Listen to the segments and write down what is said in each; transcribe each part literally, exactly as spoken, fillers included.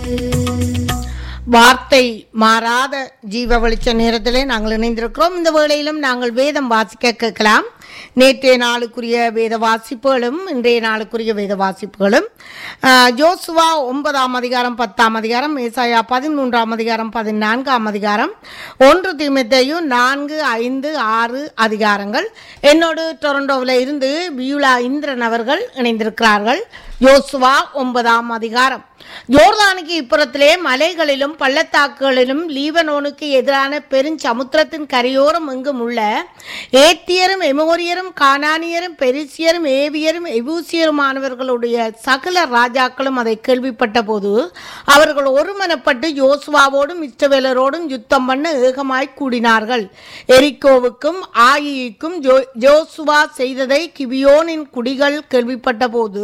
வார்த்தை மாறாத ஜீவ வெளிச்ச நேரத்திலே நாங்கள் இணைந்திருக்கிறோம். இந்த வேளையிலும் நாங்கள் வேதம் வாசிக்க கேட்கலாம். நேற்றைய நாளுக்குரிய வேத வாசிப்புகளும் இன்றைய நாளுக்குரிய வேத வாசிப்புகளும் யோசுவா ஒன்பதாம் அதிகாரம் பத்தாம் அதிகாரம், ஏசாயா பதிமூன்றாம் அதிகாரம் பதினான்காம் அதிகாரம், ஒன்று தீமோத்தேயு நான்கு ஐந்து ஆறு அதிகாரங்கள். என்னோடு டொரண்டோவில் இருந்து பியூலா இந்திரன் அவர்கள் இணைந்திருக்கிறார்கள். யோசுவா ஒன்பதாம் அதிகாரம். யோர்தானுக்கு இப்புறத்திலே மலைகளிலும் பள்ளத்தாக்குகளிலும் லீபனோனுக்கு எதிரான பெருஞ்சமுத்திரத்தின் கரையோரம் எங்கும் உள்ள ஏத்தியரும் எமோரியரும் கானானியரும் பெரிசியரும் ஏவியரும் எபூசியருமானவர்களுடைய சகல ராஜாக்களும் அதை கேள்விப்பட்ட போது அவர்கள் ஒருமனப்பட்டு யோசுவாவோடும் இஸ்ரவேலரோடும் யுத்தம் பண்ண ஏகமாய் கூடினார்கள். எரிக்கோவுக்கும் ஆயிக்கும் யோசுவா செய்ததை கிபியோனின் குடிகள் கேள்விப்பட்ட போது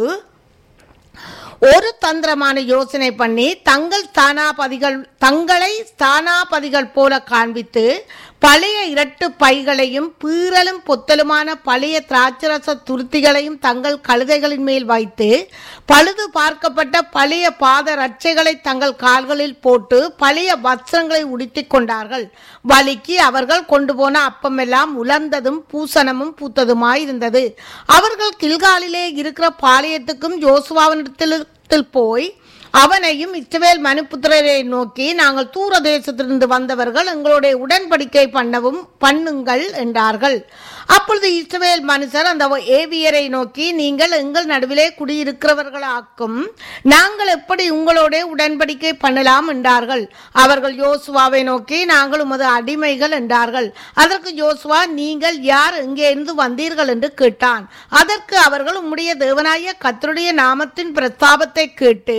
ஒரு தந்திரமான யோசனை பண்ணி தங்கள் ஸ்தானாபதிகள் தங்களை ஸ்தானாபதிகள் போல காண்பித்து பழைய இரட்டு பைகளையும் பீறலும் பொத்தலுமான பழைய திராட்சரச துருத்திகளையும் தங்கள் கழுதைகளின் மேல் வைத்து பழுது பார்க்கப்பட்ட பழைய பாத ரட்சைகளை தங்கள் கால்களில் போட்டு பழைய வஸ்திரங்களை உடுத்தி கொண்டார்கள். வலிக்கு அவர்கள் கொண்டு போன அப்பமெல்லாம் உலர்ந்ததும் பூசணமும் பூத்ததுமாயிருந்தது. அவர்கள் கில்காலிலே இருக்கிற பாளையத்துக்கும் யோசுவாவினிடத்தில் போய் அவனையும் இஸ்ரவேல் மனுபுத்திரரை நோக்கி, நாங்கள் தூர தேசத்திலிருந்து வந்தவர்கள், எங்களுடைய உடன்படிக்கை பண்ணவும் பண்ணுங்கள் என்றார்கள். அப்பொழுது இஸ்ரவேல் மனுஷர் அந்த ஏவியரை நோக்கி, நீங்கள் எங்கள் நடுவிலே குடியிருக்கிறவர்களாக்கும் நாங்கள் எப்படி உங்களோட உடன்படிக்கை பண்ணலாம் என்றார்கள். அவர்கள் யோசுவாவை நோக்கி, நாங்கள் உமது அடிமைகள் என்றார்கள். அதற்கு யோசுவா, நீங்கள் யார், எங்கே இருந்து வந்தீர்கள் என்று கேட்டான். அதற்கு அவர்கள், உம்முடைய தேவனாய கர்த்தருடைய நாமத்தின் பிரஸ்தாபத்தை கேட்டு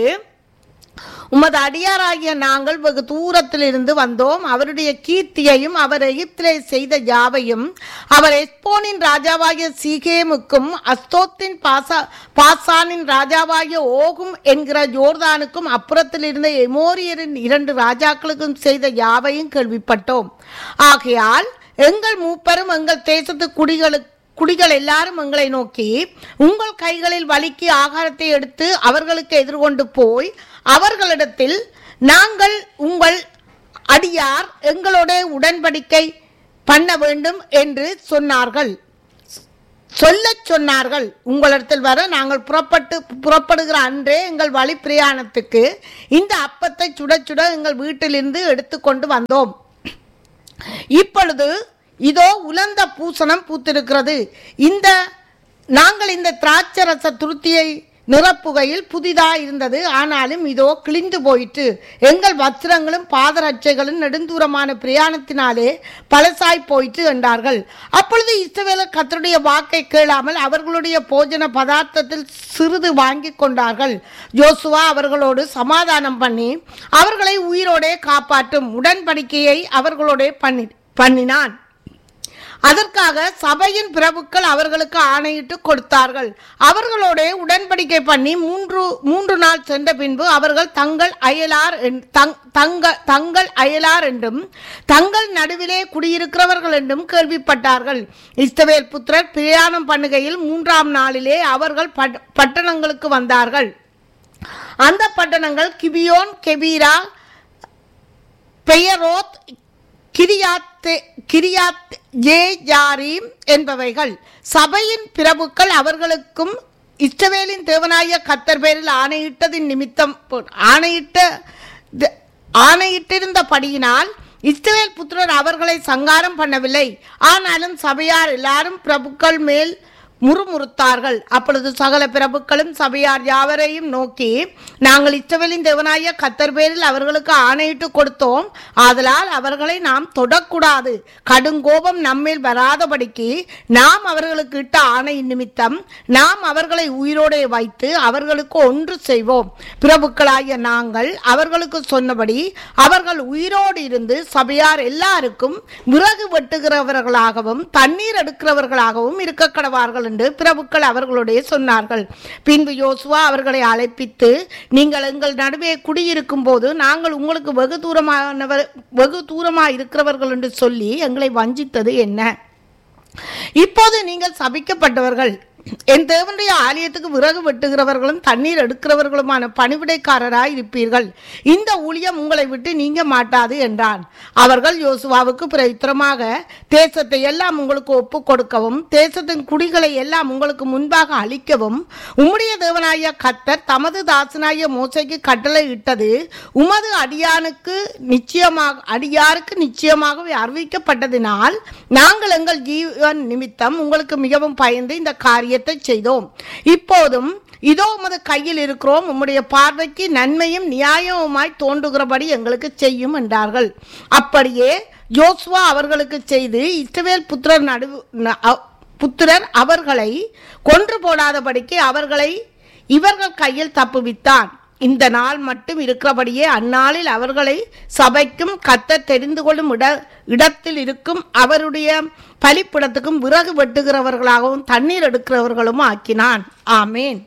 உமது அடியாராகிய நாங்கள் வெகு தூரத்தில் இருந்து வந்தோம். அவருடைய கீர்த்தியையும் அவர் எகிப்திலே செய்த யாவையும் அவர் எஸ்போனின் ராஜாவாகிய சீகேமுக்கும் அஸ்தோத்தின் பாசா பாசானின் ராஜாவாகிய ஓகும் என்கிற யோர்தானுக்கும் அப்புறத்தில் இருந்த எமோரியரின் இரண்டு ராஜாக்களுக்கும் செய்த யாவையும் கேள்விப்பட்டோம். ஆகையால் எங்கள் மூப்பரும் எங்கள் தேசத்து குடிகளுக்கு குடிகள் எல்லாரும் எங்களை நோக்கி, உங்கள் கைகளில் வலிக்கு ஆகாரத்தை எடுத்து அவர்களுக்கு எதிர்கொண்டு போய் அவர்களிடத்தில், நாங்கள் உங்கள் அடியார் எங்களோட உடன்படிக்கை பண்ண வேண்டும் என்று சொன்னார்கள் சொல்ல சொன்னார்கள். உங்களிடத்தில் வர நாங்கள் புறப்பட்டு புறப்படுகிற அன்றே எங்கள் வழி பிரயாணத்துக்கு இந்த அப்பத்தை சுட சுட எங்கள் வீட்டிலிருந்து எடுத்துக்கொண்டு வந்தோம். இப்பொழுது இதோ உலர்ந்த பூசணம் பூத்திருக்கிறது. இந்த நாங்கள் இந்த திராட்சரச துருத்தியை நிரப்புகையில் புதிதாக இருந்தது, ஆனாலும் இதோ கிழிந்து போயிற்று. எங்கள் வஸ்திரங்களும் பாதரட்சைகளும் நெடுந்தூரமான பிரயாணத்தினாலே பழசாய் போயிற்று என்றார்கள். அப்பொழுது இஸ்ரவேலர் கர்த்தருடைய வாக்கை கேளாமல் அவர்களுடைய போஜன பதார்த்தத்தில் சிறிது வாங்கி கொண்டார்கள். யோசுவா அவர்களோடு சமாதானம் பண்ணி அவர்களை உயிரோடே காப்பாற்றும் உடன்படிக்கையை அவர்களோட பண்ணி பண்ணினான். அதற்காக சபையின் பிரபுக்கள் அவர்களுக்கு ஆணையிட்டு கொடுத்தார்கள். அவர்களோட உடன்படிக்கை பண்ணி மூன்று மூன்று நாள் சென்ற பின்பு அவர்கள் தங்கள் அயலார் தங்கள் அயலார் என்றும் தங்கள் நடுவிலே குடியிருக்கிறவர்கள் என்றும் கேள்விப்பட்டார்கள். இஸ்ரவேல் புத்திரர் பிரயாணம் பண்ணுகையில் மூன்றாம் நாளிலே அவர்கள் பட்டணங்களுக்கு வந்தார்கள். அந்த பட்டணங்கள் கிபியோன், கெபீரா, பெயரோத், கிரியாத் கிரியாத் ஜேயாரீம் என்பவைகள். சபையின் பிரபுக்கள் அவர்களுக்கும் இஸ்ரவேலின் தேவனாய கர்த்தர் பேரில் ஆணையிட்டதின் நிமித்தம் ஆணையிட்ட ஆணையிட்டிருந்தபடியினால் இஸ்ரவேல் புத்திரர் அவர்களை சங்காரம் பண்ணவில்லை. ஆனாலும் சபையார் எல்லாரும் பிரபுக்கள் மேல் முறுமுறுத்தார்கள். அப்பொழுது சகல பிரபுக்களும் சபையார் யாவரையும் நோக்கி, நாங்கள் இஸ்ரவேலின் தேவனாய கர்த்தர் பேரில் அவர்களுக்கு ஆணையிட்டு கொடுத்தோம், ஆதலால் அவர்களை நாம் தொடக்கூடாது. கடுங்கோபம் நம்மேல் வராதபடிக்கு நாம் அவர்களுக்கு இட்ட ஆணையின் நிமித்தம் நாம் அவர்களை உயிரோடே வைத்து அவர்களுக்கு ஒன்று செய்வோம். பிரபுக்களாகிய நாங்கள் அவர்களுக்கு சொன்னபடி அவர்கள் உயிரோடு இருந்து சபையார் எல்லாருக்கும் விறகு வெட்டுகிறவர்களாகவும் தண்ணீர் எடுக்கிறவர்களாகவும் இருக்க கடவார்கள் என்று பிரபுக்கள் அவர்களுடைய சொன்னார்கள். பின்பு யோசுவா அவர்களை அழைப்பித்து, நீங்கள் எங்கள் நடுவே குடியிருக்கும் போது நாங்கள் உங்களுக்கு வெகு தூரமானவர் வெகு தூரமாக இருக்கிறவர்கள் என்று சொல்லி எங்களை வஞ்சித்தது என்ன? இப்போது நீங்கள் சபிக்கப்பட்டவர்கள். என் தேவனுடைய ஆலயத்துக்கு விறகு வெட்டுகிறவர்களும் தண்ணீர் எடுக்கிறவர்களுமான பணிவிடைக்காரராய் இருப்பீர்கள். இந்த ஊழியம் உங்களை விட்டு நீங்க மாட்டாது என்றான். அவர்கள் யோசுவாவுக்கு பிரயுத்தரமாக, தேசத்தை எல்லாம் உங்களுக்கு ஒப்பு கொடுக்கவும் தேசத்தின் குடிகளை எல்லாம் உங்களுக்கு முன்பாக அளிக்கவும் உம்முடைய தேவனாய கர்த்தர் தமது தாசனாய மோசேக்கு கட்டளை இட்டது உமது அடியானுக்கு நிச்சயமாக அடியாருக்கு நிச்சயமாகவே அறிவிக்கப்பட்டதினால் நாங்கள் எங்கள் ஜீவன் நிமித்தம் உங்களுக்கு மிகவும் பயந்து இந்த காரியத்தை செய்தோம். இப்போதும் இதோ உமது கையில் இருக்கிறோம். உம்முடைய பார்வைக்கு நன்மையும் நியாயமுமாய் தோன்றுகிறபடி எங்களுக்கு செய்யும் என்றார்கள். அப்படியே யோசுவா அவர்களுக்கு செய்து இஸ்ரவேல் புத்திரர் நடு புத்திரர் அவர்களை கொன்று போடாதபடிக்கு அவர்களை இவர்கள் கையில் தப்புவித்தான். இந்த நாள் மட்டும் இருக்கிறபடியே அந்நாளில் அவர்களை சபைக்கும் கர்த்தர் தெரிந்து கொள்ளும் இட இடத்தில் இருக்கும் அவருடைய பலிப்பிடத்துக்கும் விறகு வெட்டுகிறவர்களாகவும் தண்ணீர் எடுக்கிறவர்களும் ஆக்கினான். ஆமேன்.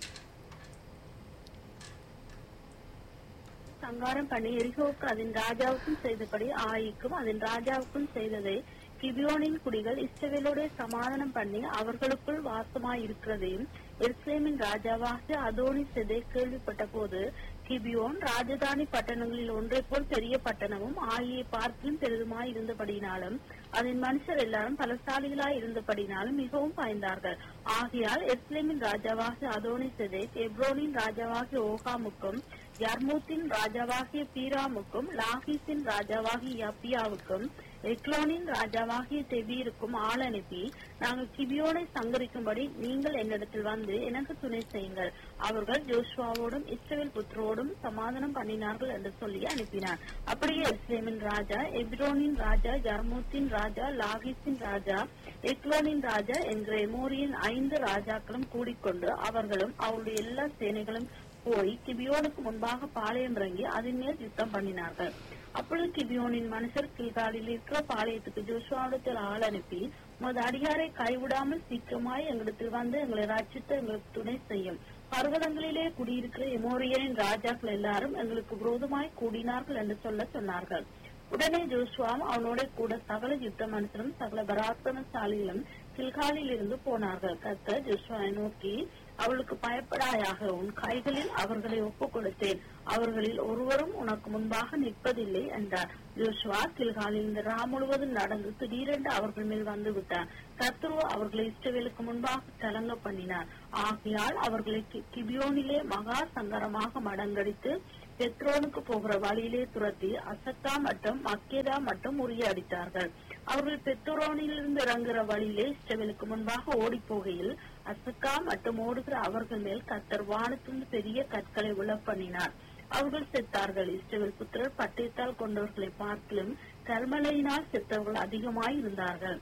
சங்காரம் பண்ணி எரிகோவுக்கு அதன் ராஜாவுக்கும் செய்தபடி ஆயிக்கும் அதன் ராஜாவுக்கும் செய்ததை கிபியோனின் குடிகள் இஸ்ரவேலோடு சமாதானம் பண்ணி அவர்களுக்குள் வாசமாயிருக்கிறதையும் எருசலேமின் ராஜாவாக அதோனி செதை கேள்விப்பட்ட போது, கிபியோன் ராஜதானி பட்டணங்களில் ஒன்றை போல் பெரிய பட்டணமும் ஆகிய பார்க்கிலும் பெரிதுமாய் இருந்தபடினாலும் அதன் மனுஷர் எல்லாரும் பலசாலிகளாய் இருந்தபடினாலும் மிகவும் பயந்தார்கள். ஆகையால் எருசலேமின் ராஜாவாகிய அதோனி செதை எப்ரோனின் ராஜாவாகிய ஓகாமுக்கும் யர்மூத்தின் ராஜாவாகிய பீராமுக்கும் லாகீசின் ராஜாவாகிய யப்பியாவுக்கும் எக்லோனின் ராஜாவாகிய தெபீருக்கும் ஆள் அனுப்பி, நாங்கள் கிபியோனை சங்கரிக்கும்படி நீங்கள் என்னிடத்தில் வந்து எனக்கு துணை செய்யுங்கள். அவர்கள் ஜோஷுவாவோடும் இஸ்ரவேல் புத்திரோடும் சமாதானம் பண்ணினார்கள் என்று சொல்லி அனுப்பினார். அப்படியே எருசலேமின் ராஜா, எப்ரோனின் ராஜா, யர்மூத்தின் ராஜா, லாகீசின் ராஜா, எக்லோனின் ராஜா என்கிற எமோரியின் ஐந்து ராஜாக்களும் கூடிக்கொண்டு அவர்களும் அவருடைய எல்லா சேனைகளும் போய் கிபியோனுக்கு முன்பாக பாளையம் இறங்கி அதன் மேல் யுத்தம் பண்ணினார்கள். அப்பொழுது கிபியோனின் மனுஷர் கில்காலில் இருக்கிற பாளையத்துக்கு ஜோஷுவாவிடத்தில் ஆள் அனுப்பி, உமது அடியாரை கைவிடாமல் சீக்கிரமாய் எங்களிடத்தில் வந்து எங்களை ரட்சித்து எங்களுக்கு துணை செய்யும். பர்வதங்களிலே குடியிருக்கிற எமோரியரின் ராஜாக்கள் எல்லாரும் எங்களுக்கு விரோதமாய் கூடினார்கள் என்று சொல்ல சொன்னார்கள். உடனே ஜோஷுவாவும் அவனோட கூட சகல யுத்த மனுஷரும் சகல பராக்கிரமசாலிகளும் கில்காலில் இருந்து போனார்கள். கர்த்தர் ஜோஷுவாவை நோக்கி, அவளுக்கு பயப்படாயாக, உன் கைகளில் அவர்களை ஒப்புக் கொடுத்தேன், அவர்களில் ஒருவரும் உனக்கு முன்பாக நிற்பதில்லை என்றார். ஜோஷுவா கில்காலில் இந்த ரா முழுவதும் நடந்து திடீரென்று அவர்கள் மேல் வந்து விட்டார். கர்த்தர் அவர்களை இஸ்ரவேலுக்கு முன்பாக கலங்க பண்ணினார். ஆகையால் அவர்களை கிபியோனிலே மகா சங்கரமாக மடங்கடித்து பெத்ரோனுக்கு போகிற வழியிலே துரத்தி அசத்தா மற்றும் மக்கேதா மட்டும் முறியடித்தார்கள். அவர்கள் பெத்ரோனிலிருந்து இறங்குற வழியிலே இஸ்ரவேலுக்கு முன்பாக ஓடி போகையில் அசக்கா மற்றும் ஓடுகிற அவர்கள் மேல் கர்த்தர் வானத்திலிருந்து பெரிய கற்களை விழப்பண்ணினார். அவர்கள் செத்தார்கள். இஸ்ரவேல் புத்திரர் பட்டயத்தால் கொண்டவர்களை பார்க்கிலும் கர்மலையினால் செத்தவர்கள் அதிகமாய் இருந்தார்கள்.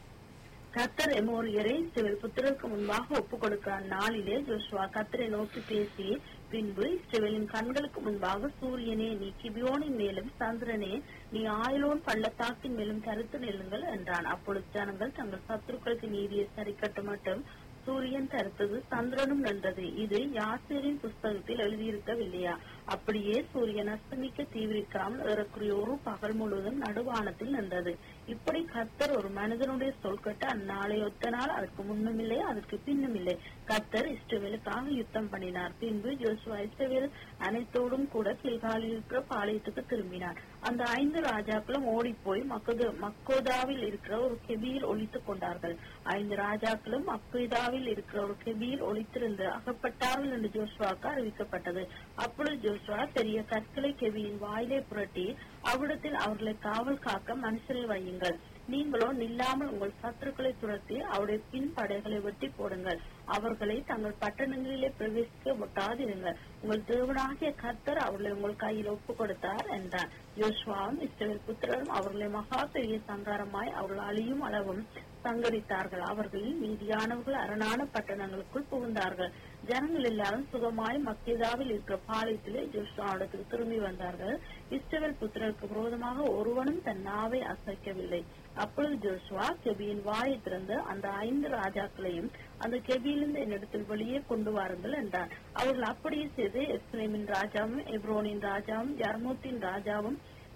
கர்த்தர் எமோரியரை இஸ்ரவேல் புத்திரருக்கு முன்பாக ஒப்புக் கொடுக்கிற நாளிலே ஜோஷுவா கர்த்தரை நோக்கி பேசி, பின்பு இஸ்ரவேலின் கண்களுக்கு முன்பாக சூரியனே நீ கிபியோனின் மேலும், சந்திரனே நீ ஆயிலோன் பள்ளத்தாக்கின் மேலும் கருத்து நெல்லுங்கள் என்றான். அப்பொழுது ஜனங்கள் தங்கள் சத்துருக்களுக்கு நீதியை சரிக்கட்ட மட்டும் சூரியன் கருத்தது, சந்திரனும் நின்றது. இது யாசேரின் புஸ்தகத்தில் எழுதியிருக்கவில்லையா? அப்படியே சூரியன் அஸ்தமிக்க தீவிரிக்காமல் ஏறக்குறைய ஒரு பகல் முழுவதும் நடுவானத்தில் நின்றது. இப்படி கர்த்தர் ஒரு மனிதனுடைய சொல் கேட்டு அந்நாளை ஒத்த நாள் அதற்கு முன்னும் இல்லை அதற்கு பின்னும் இல்லை. கர்த்தர் இஸ்ரவேலுக்காக யுத்தம் பண்ணினார். பின்பு ஜோஷுவா இஸ்ரவேல் அனைத்தோடும் கூட கில்காலில் இருக்கிற பாளையத்துக்கு திரும்பினார். அந்த ஐந்து ராஜாக்களும் ஓடி போய் மக்கோதாவில் இருக்கிற ஒரு கெபியில் ஒளித்துக் கொண்டார்கள். ஐந்து ராஜாக்களும் மக்கோதாவில் இருக்கிற ஒரு கெபியில் ஒளித்திருந்து அகப்பட்டார்கள் என்று ஜோஷுவாக்கு அறிவிக்கப்பட்டது. அப்பொழுது ஜோஷுவா பெரிய கற்களை கெபியின் வாயிலே புரட்டி, அவ்விடத்தில் அவர்களை காவல் காக்க மனுஷரை வையுங்கள், நீங்களோ நில்லாமல் உங்கள் சத்துருக்களை துரத்தி அவருடைய பின் படைகளை வெட்டி போடுங்கள், அவர்களை தங்கள் பட்டணங்களிலே பிரவேசிக்க விட்டாதிருங்கள், உங்கள் தேவனாகிய கர்த்தர் அவர்களை உங்கள் கையில் ஒப்புக் கொடுத்தார் என்றார். யோசுவாவும் இஸ்ரவேல் புத்திரரும் அவர்களை மகா பெரிய சங்காரமாய் அவர்கள் அழியும் அளவும் சங்கரித்தார்கள். அவர்களில் மீதியானவர்கள் அரணான பட்டணங்களுக்குள் புகுந்தார்கள். ஜனங்கள் எல்லாரும் சுகமாய் மக்கேதாவில் இருக்கிற பாளையத்திலே ஜோஷுவாவிடத்துக்கு திரும்பி வந்தார்கள். இஸ்ரவேல் புத்திரருக்கு விரோதமாக ஒருவனும் தன் நாவை அசைக்கவில்லை. அப்பொழுது ஜோஷுவா கெபியின் வாயை திறந்து அந்த ஐந்து ராஜாக்களையும் அந்த கெபியிலிருந்து என்னிடத்தில் வெளியே கொண்டு வாருங்கள் என்றார். அவர்கள் அப்படியே செய்து எப்ரேமின் ராஜாவும் எப்ரோனின் ராஜாவும் யர்மூத்தின் ராஜாவும்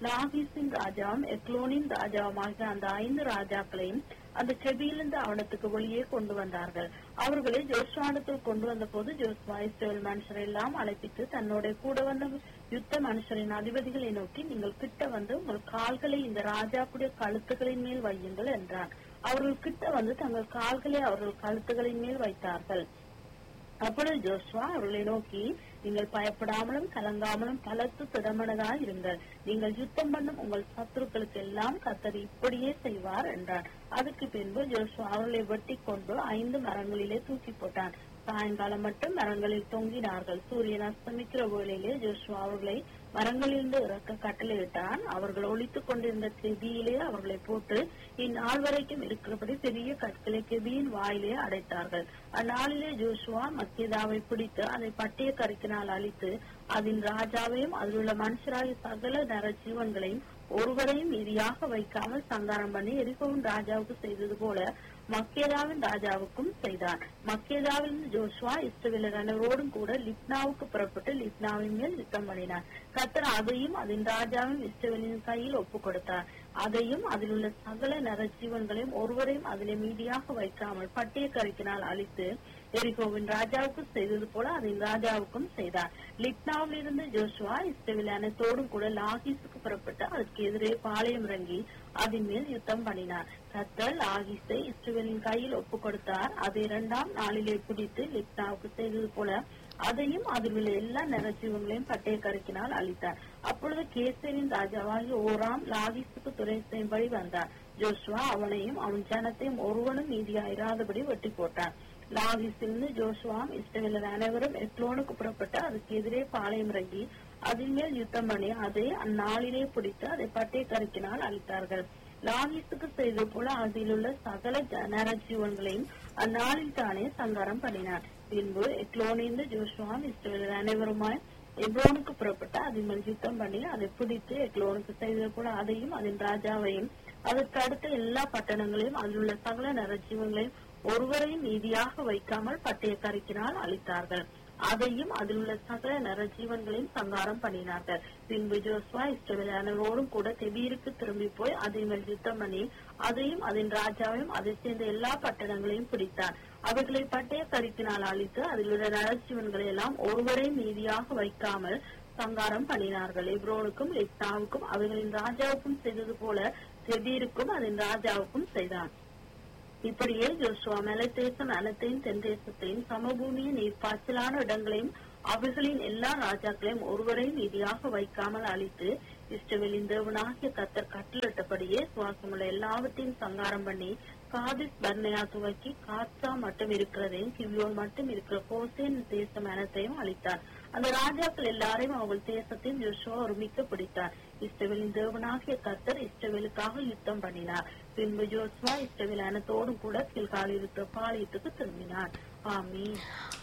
லாகீசின் ராஜாவும் எக்லோனின் ராஜாவுமாகிய அந்த ஐந்து ராஜாக்களையும் அந்த கெபியிலிருந்து அவனத்துக்கு வெளியே கொண்டு வந்தார்கள். அவர்களை ஜோஸ்வானத்தில் கொண்டு வந்த போது ஜோஸ்வா இஸ்ரவேல் மனுஷரை எல்லாம் அழைப்பித்து தன்னோட கூட வந்த யுத்த மனுஷரின் அதிபதிகளை நோக்கி, நீங்கள் கிட்ட வந்து உங்கள் கால்களை இந்த ராஜாக்குடைய கழுத்துகளின் மேல் வையுங்கள் என்றார். அவர்கள் கிட்ட வந்து தங்கள் கால்களை அவர்கள் கழுத்துகளின் மேல் வைத்தார்கள். அப்பொழுது ஜோஸ்வா அவர்களை நோக்கி, நீங்கள் பயப்படாமலும் கலங்காமலும் பலத்து திடமனதாய் இருங்கள். நீங்கள் யுத்தம் பண்ணும் உங்கள் சத்துருக்களுக்கு எல்லாம் கர்த்தர் இப்படியே செய்வார் என்றார். அதுக்கு பின்பு ஜோஸ்வா அவர்களை வெட்டி கொண்டு ஐந்து மரங்களிலே தூக்கி போட்டான். சாயங்காலம் மட்டும் மரங்களில் தொங்கினார்கள். சூரியன் அஸ்தமிக்கிற வேளையிலே ஜோஸ்வா அவர்களை மரங்களிலிருந்து இறக்க கட்டளையிட்டான். அவர்கள் ஒளித்துக் கொண்டிருந்த கெபியிலே அவர்களை போட்டு இந்நாள் வரைக்கும் இருக்கிறபடி பெரிய கற்களை கெபியின் வாயிலே அடைத்தார்கள். அந்நாளிலே ஜோஸ்வா மக்கேதாவை பிடித்து அதை பட்டய கருக்கினால் அழித்து அதன் ராஜாவையும் அதில் உள்ள மனுஷராகிய சகல நரஜீவன்களையும் ஒருவரையும் மீதியாக வைக்காமல் சங்காரம் பண்ணி எரிகோவின் ராஜாவுக்கு செய்தது போல மக்கேதாவின் ராஜாவுக்கும் செய்தான். மக்கேதாவிலிருந்து ஜோஸ்வா இஸ்ரவேலர் அனைவரோடும் கூட லிப்னாவுக்கு புறப்பட்டு லிப்னாவின் மேல் யுத்தம் பண்ணினார். கர்த்தர் அதையும் அதன் ராஜாவையும் இஸ்ரவேலின் கையில் ஒப்புக் கொடுத்தார். அதையும் அதில் உள்ள சகல நரஜீவன்களையும் ஒருவரையும் அதிலே மீதியாக வைக்காமல் பட்டய கருக்கினால் அழித்து எரிகோவின் ராஜாவுக்கு செய்தது போல அதன் ராஜாவுக்கும் செய்தார். லிப்னாவில் இருந்து ஜோஸ்வா இஸ்ரவேல் அனைத்தோடும் கூட லாகீசுக்கு புறப்பட்டு அதற்கு எதிரே பாளையம் இறங்கி அதன் மேல் யுத்தம் பண்ணினார். கர்த்தர் லாகீசை இஸ்ரவேலின் கையில் ஒப்புக் கொடுத்தார். அதை இரண்டாம் நாளிலே பிடித்து லிப்னாவுக்கு செய்தது போல அதையும் அதில் உள்ள எல்லா நரஜீவங்களையும் பட்டய கருக்கினால் அழித்தார். அப்பொழுது கேசரின் ராஜாவாகிய ஓராம் லாகீசுக்கு துறை செய்யும்படி வந்தார். ஜோஸ்வா அவனையும் அவன் ஜனத்தையும் ஒருவனும் மீதியாயிராதபடி வெட்டி போட்டான். லாகீசிலிருந்து ஜோஸ்வாம் இஸ்ரவேலர் அனைவரும் எக்லோனுக்கு புறப்பட்டு அதுக்கு எதிரே பாளையம் இறங்கி அதன் மேல் யுத்தம் பண்ணி அதை அந்நாளிலே பிடித்து அதை பட்டய கருக்கினால் அழித்தார்கள். லாகீசுக்கு செய்தது போல அதில் உள்ள சகல நரஜீவன்களையும் அந்நாளில் தானே சங்காரம் பண்ணினார். பின்பு எக்லோனிலிருந்து ஜோஸ்வாம் இஸ்ரவேலர் அனைவருமாய் எக்லோனுக்கு புறப்பட்டு அதன் மேல் யுத்தம் பண்ணி அதை பிடித்து எக்லோனுக்கு செய்தது போல அதையும் அதன் ராஜாவையும் அதற்கு அடுத்த எல்லா பட்டணங்களையும் அதில் உள்ள சகல நரஜீவங்களையும் ஒருவரையும் மீதியாக வைக்காமல் பட்டய கருக்கினால் அழித்தார்கள். அதையும் அதில் உள்ள சகல நரஜீவன்களையும் சங்காரம் பண்ணினார்கள். பின்பு ஜோஸ்வா இஸ்ரவேல் அனைவரோடும் கூட கெபீருக்கு திரும்பி போய் அதன் மேல் யுத்தம் பண்ணி அதையும் அதன் ராஜாவையும் அதை சேர்ந்த எல்லா பட்டணங்களையும் பிடித்தார். அவர்களை பட்டய கருக்கினால் அழித்து அதில் உள்ள நரஜீவன்களை எல்லாம் ஒருவரையும் மீதியாக வைக்காமல் சங்காரம் பண்ணினார்கள். எப்ரோனுக்கும் லிப்னாவுக்கும் அவர்களின் ராஜாவுக்கும் செய்தது போல கெபீருக்கும் அதன் ராஜாவுக்கும் செய்தான். இப்படியே ஜோஸ்வா மலை தேசம் அனைத்தையும் தென் தேசத்தையும் சமபூமியின் நீர்ப்பாய்ச்சலான இடங்களையும் அவைகளின் எல்லா ராஜாக்களையும் ஒருவரையும் மீதியாக வைக்காமல் அழித்து இஸ்ரவேலின் தேவனாகிய கர்த்தர் கட்டளிட்டபடியே சுவாசமுள்ள எல்லாவற்றையும் சங்காரம் பண்ணி காதிஸ் பர்னேயா துவக்கி காத்சா மட்டும் இருக்கிறதையும் கிவ்யோன் மட்டும் இருக்கிற கோசேன் தேசம் அனைத்தையும் அழித்தார். அந்த ராஜாக்கள் எல்லாரையும் அவர்கள் தேசத்தையும் ஜோஸ்வா ஒருமிக்க பிடித்தார். இஸ்ரவேலின் தேவனாகிய கர்த்தர் இஸ்ரவேலுக்காக யுத்தம் பண்ணினார். பின்பு ஜோஸ்வா இஸ்ரவேல் அனைத்தோடும் கூட கில்காலில் இருக்கிற பாளையத்துக்கு திரும்பினார். ஆமீன்.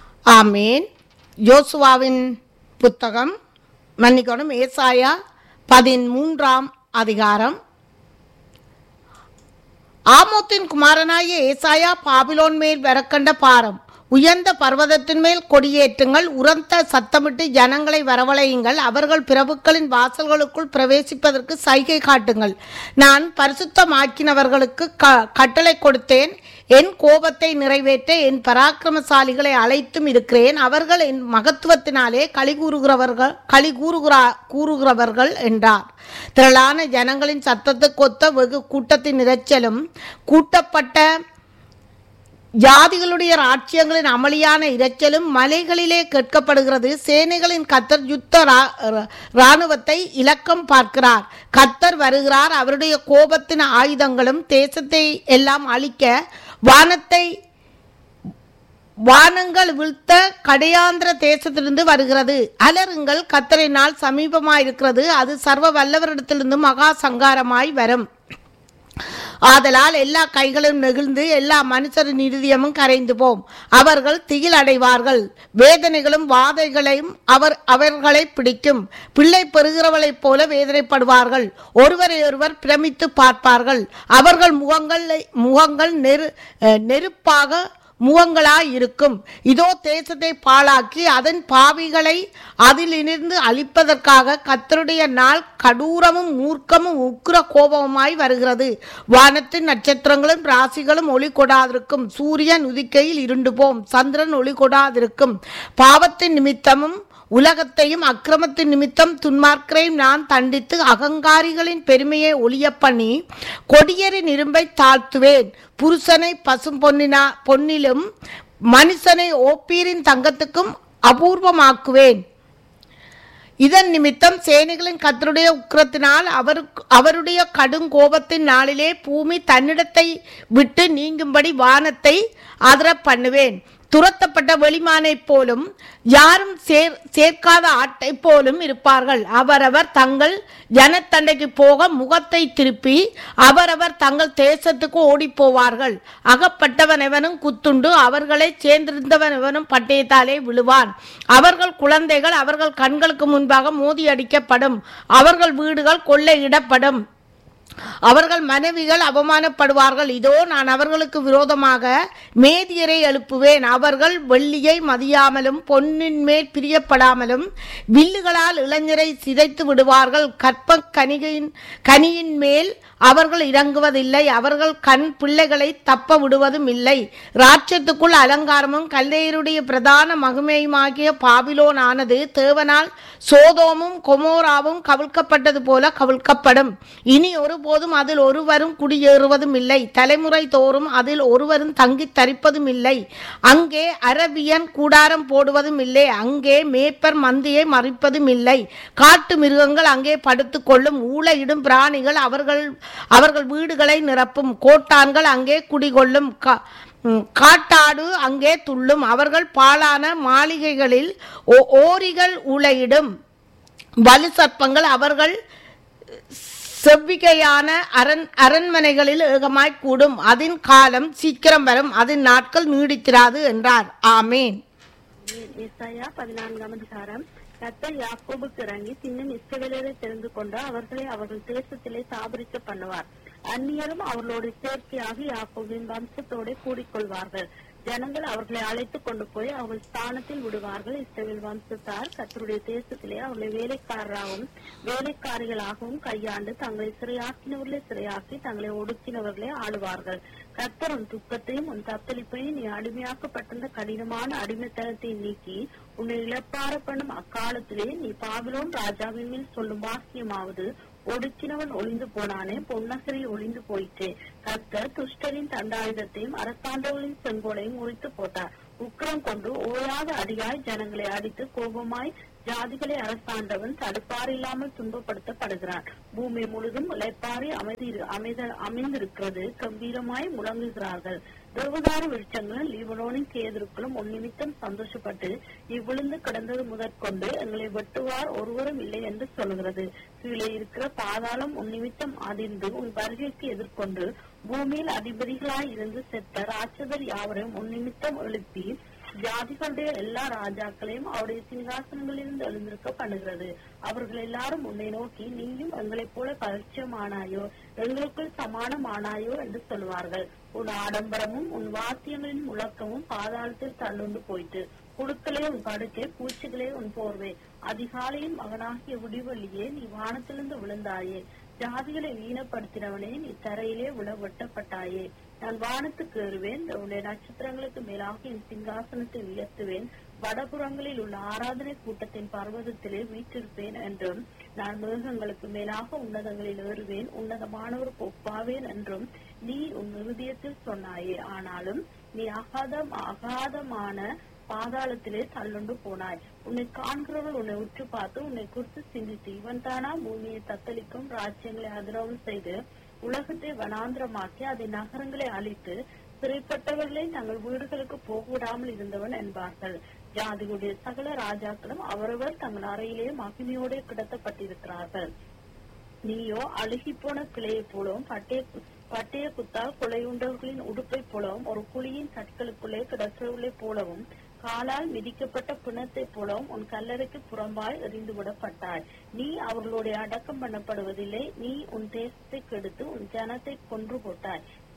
ஆமீன். யோசுவாவின் புத்தகம் மன்னிக்கணும் ஏசாயா பதிமூன்றாம் அதிகாரம். ஆமோத்தின் குமாரனாகிய ஏசாயா பாபிலோன் மேல் வரக்கண்ட பாரம். உயர்ந்த பர்வதத்தின் மேல் கொடியேற்றுங்கள், உரத்த சத்தமிட்டு ஜனங்களை வரவழையுங்கள், அவர்கள் பிரபுக்களின் வாசல்களுக்குள் பிரவேசிப்பதற்கு சைகை காட்டுங்கள். நான் பரிசுத்தமாக்கினவர்களுக்கு க கட்டளை கொடுத்தேன், என் கோபத்தை நிறைவேற்ற என் பராக்கிரமசாலிகளை அழைத்தும் இருக்கிறேன். அவர்கள் என் மகத்துவத்தினாலே களி கூறுகிறவர்கள் களி கூறுகிறா கூறுகிறவர்கள் என்றார். திரளான ஜனங்களின் சத்தத்துக்கொத்த வெகு கூட்டத்தின் இரைச்சலும் கூட்டப்பட்ட ஜாதிகளுடைய ராட்சியங்களின் அமளியான இரைச்சலும் மலைகளிலே கேட்கப்படுகிறது. சேனைகளின் கர்த்தர் யுத்த இராணுவத்தை இலக்கம் பார்க்கிறார். கர்த்தர் வருகிறார். அவருடைய கோபத்தின் ஆயுதங்களும் தேசத்தை எல்லாம் அழிக்க வானத்தை வானங்கள் வீழ்த்த கடையாந்திர தேசத்திலிருந்து வருகிறது. அலருங்கள், கர்த்தரின் நாள் சமீபமாயிருக்கிறது, அது சர்வ வல்லவரிடத்திலிருந்து மகா சங்காரமாய் வரும். ஆதலால் எல்லா கைகளும் நெகிழ்ந்து எல்லா மனுஷரின் இருதயமும் கரைந்து போம். அவர்கள் திகில் அடைவார்கள், வேதனைகளும் வாதைகளையும் அவர் அவர்களை பிடிக்கும். பிள்ளை பெறுகிறவளைப் போல வேதனைப்படுவார்கள், ஒருவரை ஒருவர் பிரமித்து பார்ப்பார்கள். அவர்கள் முகங்கள் முகங்கள் நெரு நெருப்பாக முகங்களாய் இருக்கும். இதோ தேசத்தை பாழாக்கி அதன் பாவிகளை அதிலிருந்து அழிப்பதற்காக கர்த்தருடைய நாள் கடூரமும் மூர்க்கமும் உக்கிர கோபமாய் வருகிறது. வானத்தின் நட்சத்திரங்களும் ராசிகளும் ஒளி கொடாதிருக்கும். சூரியன் உதிக்கையில் இருண்டு போம், சந்திரன் ஒளி கொடாதிருக்கும். பாவத்தின் நிமித்தமும் உலகத்தையும் அக்கிரமத்தின் நிமித்தம் துன்மார்க்கரையும் நான் தண்டித்து அகங்காரிகளின் பெருமையை ஒளிய பண்ணி கொடியரின் இரும்பை தாழ்த்துவேன். புருஷனை பசும் பொன்னினா பொன்னிலும் மனுஷனை ஓப்பீரின் தங்கத்துக்கும் அபூர்வமாக்குவேன். இதன் நிமித்தம் சேனைகளின் கர்த்தருடைய உக்கிரத்தினால் அவருக்கு அவருடைய கடும் கோபத்தின் நாளிலே பூமி தன்னிடத்தை விட்டு நீங்கும்படி வானத்தை அதிர பண்ணுவேன். துரத்தப்பட்ட வெளிமானை போலும் யாரும் சேர் சேர்க்காத ஆட்டை போலும் இருப்பார்கள். அவரவர் தங்கள் ஜனத்தண்டைக்கு போக முகத்தை திருப்பி அவரவர் தங்கள் தேசத்துக்கு ஓடி போவார்கள். அகப்பட்டவன் எவனும் குத்துண்டு அவர்களை சேர்ந்திருந்தவன் எவனும் பட்டயத்தாலே விழுவான். அவர்கள் குழந்தைகள் அவர்கள் கண்களுக்கு முன்பாக மோதி அடிக்கப்படும். அவர்கள் வீடுகள் கொள்ளையிடப்படும். அவர்கள் மனைவிகள் அவமானப்படுவார்கள். இதோ நான் அவர்களுக்கு விரோதமாக மேதியரை எழுப்புவேன். அவர்கள் வெள்ளியை மதியாமலும் பொன்னின் மேல் பிரியப்படாமலும் வில்லுகளால் இளைஞரை சிதைத்து விடுவார்கள். கற்ப கனிகையின் கனியின் மேல் அவர்கள் இறங்குவதில்லை. அவர்கள் கண் பிள்ளைகளை தப்ப விடுவதும் இல்லை. ராட்சத்துக்குள் அலங்காரமும் கல்லேயருடைய பிரதான மகிமையுமாகிய பாபிலோன் ஆனது தேவனால் சோதோமும் கொமோராவும் கவிழ்க்கப்பட்டது போல கவிழ்க்கப்படும். இனி ஒருபோதும் அதில் ஒருவரும் குடியேறுவதும் இல்லை. தலைமுறை தோறும் அதில் ஒருவரும் தங்கி தரிப்பதும் இல்லை. அங்கே அரபியன் கூடாரம் போடுவதும் இல்லை. அங்கே மேப்பர் மந்தியை மறிப்பதும் இல்லை. காட்டு மிருகங்கள் அங்கே படுத்துக் கொள்ளும். ஊளையிடும் பிராணிகள் அவர்கள் அவர்கள் வீடுகளை நிரப்பும். கோட்டான்கள் அங்கே குடிகொள்ளும். காட்டாடு அங்கே துள்ளும். அவர்கள் பாழான மாளிகைகளில் ஓரிகள் ஊளையிடும். வலு சர்ப்பங்கள் அவர்கள் செவ்விகையான அரண் அரண்மனைகளில் ஏகமாய் கூடும். அதன் காலம் சீக்கிரம் வரும், அதன் நாட்கள் நீடித்திராது என்றார். ஆமேன். ஏசாயா பதினான்காம் அதிகாரம். கர்த்தர் யாக்கோபுக்கு இறங்கி பின்னும் இஸ்ரவேலரை தெரிந்து கொண்டு அவர்களை அவர்கள் தேசத்திலே தாபரிக்க பண்ணுவார். அந்நியரும் அவர்களோடு சேர்க்கையாகி யாக்கோபின் வம்சத்தோடு கூடிக்கொள்வார்கள். ஜனங்கள் அவர்களை அழைத்து கொண்டு போய் அவர்கள் ஸ்தானத்தில் விடுவார்கள். இஸ்ரவேல் வம்சத்தார் கர்த்தருடைய தேசத்திலே அவர்களை வேலைக்காரராகவும் வேலைக்காரிகளாகவும் கையாண்டு தங்களை சிறையாக்கினவர்களை சிறையாக்கி தங்களை ஒடுக்கினவர்களை ஆளுவார்கள். கர்த்தர் உன் துக்கத்தையும் உன் தத்தளிப்பையும் நீ அடிமையாக்கப்பட்டிருந்த கடினமான அடிமைத்தனத்தை நீக்கி உன்னை இழப்பார பண்ணும் அக்காலத்திலே நீ பாபிலோன் ராஜாவின் மேல் சொல்லும் வாக்கியமாவது, ஒடுக்கினவன் ஒளிந்து போனானே, பொன்னசரி ஒளிந்து போயிற்றே. கர்த்தர் துஷ்டரின் தண்டாயுதத்தையும் அரசாண்டவர்களின் செங்கோலையும் முறித்து போட்டார். உக்கிரம் கொண்டு ஓயாத அடியாய் ஜனங்களை அடித்து கோபமாய் ஜாதிகளை அரசாண்டவன் தடுப்பாறு இல்லாமல் துன்பப்படுத்தப்படுகிறான். பூமி முழுதும் இளைப்பாரி அமைதி அமைத அமைந்திருக்கிறது. கம்பீரமாய் முழங்குகிறார்கள். தேவதாரு விருட்சங்களும் லீபனோனின் கேதுருக்களும் உன் நிமித்தம் சந்தோஷப்பட்டு இவ்விழுந்து கிடந்தது முதற்கொண்டு எங்களை வெட்டுவார் ஒருவரும் இல்லை என்று சொல்கிறது. கீழே இருக்கிற பாதாளம் உன் நிமித்தம் அதிர்ந்து உன் வருகைக்கு எதிர்கொண்டு பூமியில் அதிபதிகளாய் இருந்து செத்த ராட்சதர் யாவரையும் உன் நிமித்தம் எழுப்பி ஜாதிகளுடைய எல்லா ராஜாக்களையும் அவருடைய சிங்காசனங்களிலிருந்து எழுந்திருக்க பண்ணுகிறது. அவர்கள் எல்லாரும் உன்னை நோக்கி, நீயும் எங்களைப் போல பரிச்சயமானாயோ, எங்களுக்குள் சமானமானாயோ என்று சொல்வார்கள். உன் ஆடம்பரமும் உன் வாத்தியங்களின் முழக்கமும் பாதாளத்தில் தள்ளுண்டு போயிட்டு. குழுக்களே உன் படுக்கை, பூச்சிகளே உன் போர்வை. அதிகாலையின் மகனாகிய விடிவெள்ளியே, நீ வானத்திலிருந்து விழுந்தாயே. ஜாதிகளை வீணப்படுத்தினவனே, நீ தரையிலே விழ வெட்டப்பட்டாயே. நான் வானத்துக்கு ஏறுவேன், உன்னுடைய நட்சத்திரங்களுக்கு மேலாக என் சிங்காசனத்தை உயர்த்துவேன். வடபுறங்களில் உள்ள ஆராதனை கூட்டத்தின் பர்வதத்திலே வீற்றிருப்பேன் என்றும், நான் மேகங்களுக்கு மேலாக உன்னதங்களில் ஏறுவேன், உன்னதமானவருக்கு ஒப்பாவேன் என்றும் நீ உன் இருதயத்தில் சொன்னாயே. ஆனாலும் நீ அகாதம் அகாதமான பாதாளத்திலே தள்ளுண்டு போனாய். உன்னை காண்கிறவர்கள் உன்னை உற்று பார்த்து உன்னை குறித்து சிந்தித்து, இவன் தானா பூமியை தத்தளிக்கும் ராஜ்யங்களை அதிரவும் செய்து உலகத்தை வனாந்திரமாக்கி அதை நகரங்களை அழித்து சிறைப்பட்டவர்களை தங்கள் வீடுகளுக்கு போக விடாமல் இருந்தவன் என்பார்கள். ஜாதிகளுடைய சகல ராஜாக்களும் அவரவர் தங்கள் அறையிலே மகிமையோடு கிடத்தப்பட்டிருக்கிறார்கள். நீயோ அழுகி போன கிளையை போலவும் பட்டய பட்டய குத்தால் கொலையுண்டவர்களின் உடுப்பை போலவும் ஒரு குழியின் கற்களுக்குள்ளே கிடக்கிறவர்களை போலவும் காலால் மிதிக்கப்பட்ட பிணத்தை போலவும் உன் கல்லறைக்கு புறம்பாய் எறிந்து விடப்பட்டாய். நீ அவர்களுடைய அடக்கம் பண்ணப்படுவதில்லை. நீ உன் தேசத்தை கெடுத்து உன் ஜனத்தை கொன்று போட்டாய்.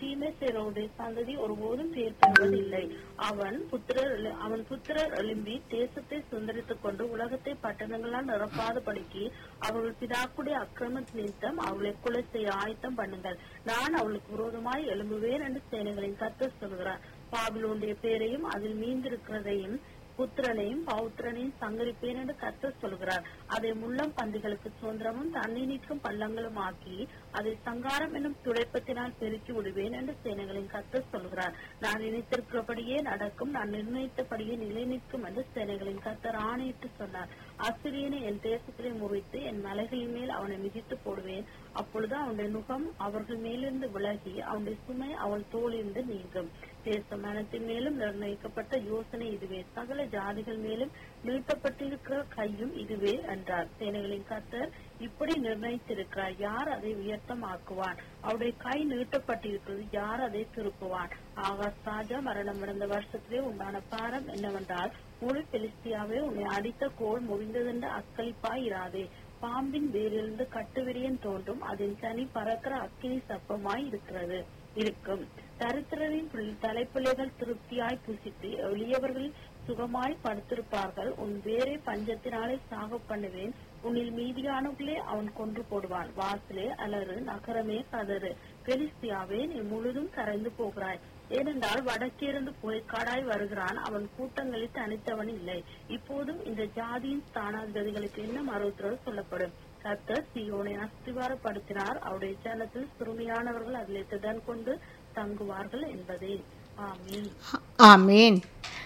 தீமை செய்கிறவருடைய சந்ததி ஒருபோதும் பேர் பெறுவதில்லை. அவன் புத்திரர் அவன் புத்திரர் எழும்பி தேசத்தை சுந்தரித்துக் கொண்டு உலகத்தை பட்டணங்களால் நிரப்பாதபடிக்கு அவர்கள் பிதாக்குடைய அக்கிரம நிமித்தம் அவர்களை கொலை செய்ய ஆயத்தம் பண்ணுங்கள். நான் அவளுக்கு விரோதமாய் எழும்புவேன் என்று சேனைகளின் கர்த்தர் சொல்கிறார். பாபிலோனுடைய பேரையும் அதில் மீந்திருக்கிறதையும் புத்திரனையும் பௌத்திரனையும் சங்கரிப்பேன் என்று கர்த்தர் சொல்கிறார். அதை முள்ளம் பந்திகளுக்கு சுதந்திரமும் தண்ணி நீக்கும் பள்ளங்களும் ஆக்கி அதை சங்காரம் என்னும் துடைப்பத்தினால் பெருக்கி விடுவேன் என்று சேனைகளின் கர்த்தர் சொல்கிறார். நான் நினைத்திருக்கிறபடியே நடக்கும், நான் நிர்ணயித்தபடியே நிலை நிற்கும் என்று சேனைகளின் கர்த்தர் ஆணையிட்டு சொன்னார். அசிரியனை என் தேசத்திலே முறித்து என் மலைகளின் மேல் அவனை மிதித்து போடுவேன். அப்பொழுது அவனுடைய நுகம் அவர்கள் மேலிருந்து விலகி அவனுடைய சுமை அவள் தோளிலிருந்து நீங்கும். தேச மனத்தின் மேலும் நிர்ணயிக்கப்பட்ட யோசனை இதுவே, சகல ஜாதிகள் மேலும் நீட்டப்பட்டிருக்கிற கையும் இதுவே என்றார். சேனைகளின் கர்த்தர் இப்படி நிர்ணயித்திருக்கிறார், யார் அதை உயர்த்தமாக்குவான்? அவருடைய கை நீட்டப்பட்டிருக்கிறது, யார் அதை திருப்புவான்? ஆகாஷ் ராஜா மரணம் அடைந்த வருஷத்திலே உண்டான பாரம் என்னவென்றால், முழு பெலிஸ்தியாவே உன்னை அடித்த கோல் முறிந்ததென்று அக்களிப்பாய் இராதே. பாம்பின் வேரிலிருந்து கட்டுவிரியன் தோன்றும், அதன் சனி பறக்கிற அக்கினி சப்பமாய் இருக்கிறது இருக்கும். தரித்திரரின் தலைப்பிள்ளைகள் திருப்தியாய் புசித்து எளியவர்கள் சுகமாய் படுத்திருப்பார்கள். உன் வேரை பஞ்சத்தினாலே சாக பண்ணுவேன், உன்னில் மீதியானவர்களே அவன் கொன்று போடுவான். வாசலே அலறு, நகரமே கதறு, பெலிஸ்தியாவே நீ முழுதும் கரைந்து போகிறாய். ஏனென்றால் வடக்கிருந்து புகைக்காடாய் வருகிறான், அவன் கூட்டங்களில் தனித்தவன் இல்லை. இப்போதும் இந்த ஜாதியின் ஸ்தானாதிபதிகளுக்கு என்ன மறுத்துறவு சொல்லப்படும்? கர்த்தர் சீயோனை அஸ்திவாரப்படுத்தினார், அவருடைய ஜனத்தில் சிறுமியானவர்கள் அதிலே திடன் கொண்டு தங்குவார்கள் என்பதே. ஆமீன். ஆமீன்.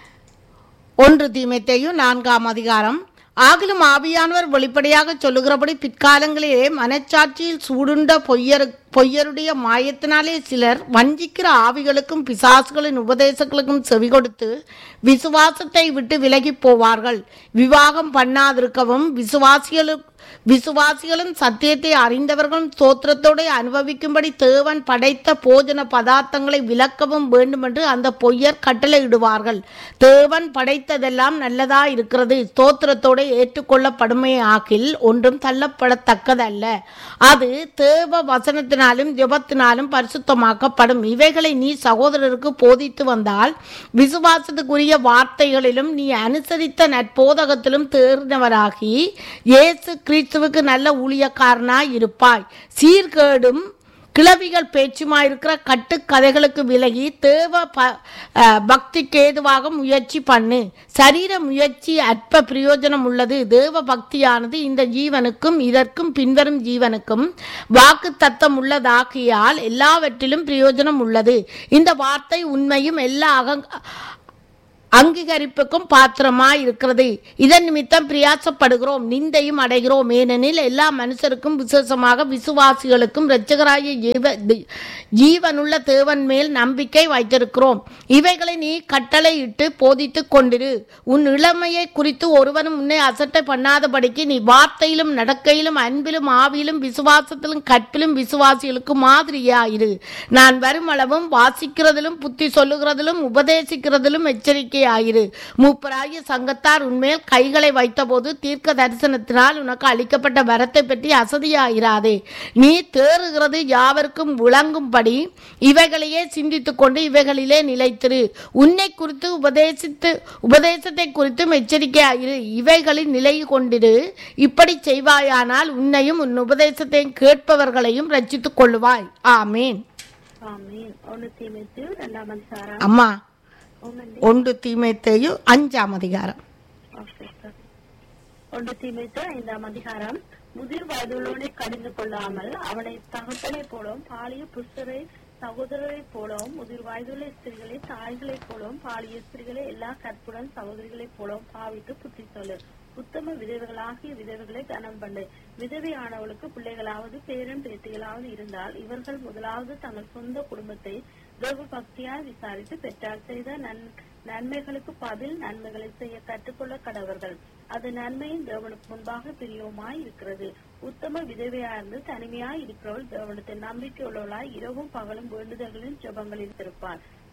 ஒன்று தீமோத்தேயு நான்காம் அதிகாரம். ஆகிலும் ஆவியானவர் வெளிப்படையாக சொல்லுகிறபடி பிற்காலங்களிலே மனச்சாட்சியில் சூடுண்ட பொய்யரு பொய்யருடைய மாயத்தினாலே சிலர் வஞ்சிக்கிற ஆவிகளுக்கும் பிசாசுகளின் உபதேசங்களுக்கும் செவி கொடுத்து விசுவாசத்தை விட்டு விலகி போவார்கள். விவாகம் பண்ணாதிருக்கவும் விசுவாசிகளுக்கு விசுவாசிகளும் சத்தியத்தை அறிந்தவர்களும் ஸ்தோத்திரத்தோடு அனுபவிக்கும்படி தேவன் படைத்த போஜன பதார்த்தங்களை விலக்கவும் வேண்டும் என்று அந்த பொய்யர் கட்டளையிடுவார்கள். தேவன் படைத்ததெல்லாம் நல்லதா இருக்கிறது, ஸ்தோத்திரத்தோடு ஏற்றுக்கொள்ளப்படுமே ஆகில் ஒன்றும் தள்ளப்படத்தக்கதல்ல. அது தேவ வசனத்தினாலும் ஜெபத்தினாலும் பரிசுத்தமாக்கப்படும். இவைகளை நீ சகோதரருக்கு போதித்து வந்தால் விசுவாசத்துக்குரிய வார்த்தைகளிலும் நீ அனுசரித்த நற்போதகத்திலும் தேர்ந்தவராகி இயேசு கிறிஸ்துவுக்கு நல்ல ஊழியக்காரனாய் இருப்பாய். சீர்கேடும் கிளவிகள் பேச்சுமாயிருக்கிற கட்டுக்கதைகளுக்கு விலகி தேவ பக்திக்கு ஏதுவாக முயற்சி பண்ணு. சரீர முயற்சி அற்ப பிரயோஜனம் உள்ளது. தேவ பக்தியானது இந்த ஜீவனுக்கும் இதற்கும் பின்வரும் ஜீவனுக்கும் வாக்கு தத்தம் உள்ளதாகியால் எல்லாவற்றிலும் பிரயோஜனம் உள்ளது. இந்த வார்த்தை உண்மையும் எல்லா அங்கீகரிப்புக்கும் பாத்திரமாய் இருக்கிறது. இதன் நிமித்தம் பிரயாசப்படுகிறோம், நிந்தையும் அடைகிறோம். ஏனெனில் எல்லா மனுஷருக்கும் விசேஷமாக விசுவாசிகளுக்கும் இரட்சகராகிய ஜீவ ஜீவனுள்ள தேவன் மேல் நம்பிக்கை வைத்திருக்கிறோம். இவைகளை நீ கட்டளையிட்டு போதித்து கொண்டிரு. உன் இளமையை குறித்து ஒருவனும் உன்னை அசட்டை பண்ணாதபடிக்கு நீ வார்த்தையிலும் நடக்கையிலும் அன்பிலும் ஆவியிலும் விசுவாசத்திலும் கற்பிலும் விசுவாசிகளுக்கு மாதிரியாயிரு. நான் வருமளவும் வாசிக்கிறதிலும் புத்தி சொல்லுகிறதிலும் உபதேசிக்கிறதிலும் எச்சரிக்கை ஆயிரு. மூப்பராகிய சங்கத்தார் உன்மேல் கைகளை வைத்தபோது தீர்க்க தரிசனத்தினால் உனக்கு அளிக்கப்பட்ட வரத்தை பற்றி அசதியாயிராதே. நீ தேறுகிறது யாவருக்கும் விளங்கும்படி இவைகளையே சிந்தித்துக் கொண்டு இவைகளிலே நிலைத்திரு. உன்னை குறித்து உபதேசித்து உபதேசத்தை குறித்தும் எச்சரிக்கையாயிரு. இவைகளில் நிலை கொண்டிரு. இப்படி செய்வாயானால் உன்னையும் உன் உபதேசத்தையும் கேட்பவர்களையும் ரட்சித்துக் கொள்ளுவாய். ஆமீன். அம்மா ஒன்று தீமோத்தேயு அஞ்சாம் அதிகாரம். ஒன்று தீமோத்தேயு ஐந்தாம் அதிகாரம். முதிர் வயதுள்ளவனை கடிந்து கொள்ளாமல் அவனை தகப்பனை போலவும் பாலிய புருஷரை சகோதரரை போலவும் முதிர் வயதுள்ள ஸ்திரிகளை தாய்களை போலவும் பாலிய ஸ்திரிகளை எல்லா கற்புடன் சகோதரிகளை போலவும் பாவித்து புத்தி சொல்லு. உத்தம விதவைகளாகிய விதவைகளை கனம் பண்ணு. விதவையானவளுக்கு பிள்ளைகளாவது பேரன் பேத்திகளாவது இருந்தால் இவர்கள் முதலாவது தங்கள் சொந்த குடும்பத்தை தேவ பக்தியால் விசாரித்து பெற்றார் செய்த நன்மைகளுக்கு பதில் நன்மைகளை செய்ய கற்றுக்கொள்ள கடவர்கள். அது நன்மையின் தேவனுக்கு முன்பாக பிரியவுமாய் இருக்கிறது. உத்தம விதவையாயிருந்து தனிமையாய் இருக்கிறவள் தேவனத்தை நம்பிக்கை உள்ளவளாய் இரவும் பகலும் வேண்டுதல்களின் ஜெபங்களில் இருப்பாள்.